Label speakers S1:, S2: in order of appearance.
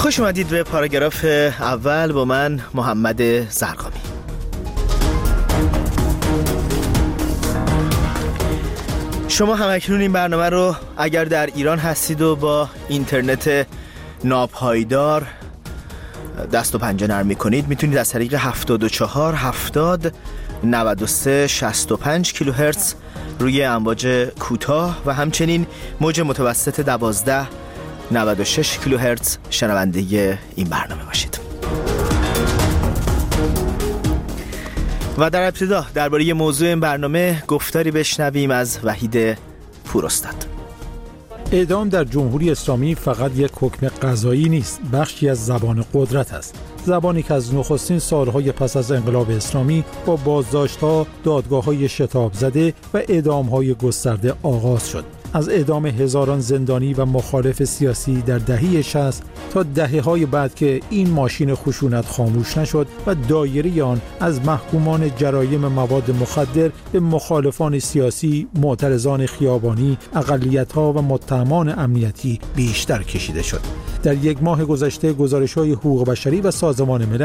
S1: خوش اومدید به پاراگراف اول با من محمد زرقامی. شما همکنون این برنامه رو اگر در ایران هستید و با اینترنت ناپایدار دست و پنجه نرم می‌کنید، میتونید از طریق 74 70 93 65 کیلوهرتز روی امواج کوتاه و همچنین موج متوسط 12 96 کیلوهرتز شنونده این برنامه باشید. و در ابتدا درباره موضوع این برنامه گفتاری بشنویم از وحید پوراستاد.
S2: اعدام در جمهوری اسلامی فقط یک حکم قضایی نیست، بخشی از زبان قدرت است. زبانی که از نخستین سالهای پس از انقلاب اسلامی با بازداشت‌ها، دادگاه‌های شتاب زده و اعدام‌های گسترده آغاز شد. از اعدام هزاران زندانی و مخالف سیاسی در دهه 60 تا دهه‌های بعد که این ماشین خشونت خاموش نشد و دایره آن از محکومان جرایم مواد مخدر به مخالفان سیاسی، معترضان خیابانی، اقلیت‌ها و متهمان امنیتی بیشتر کشیده شد. در یک ماه گذشته گزارش‌های حقوق بشری و سازمان ملل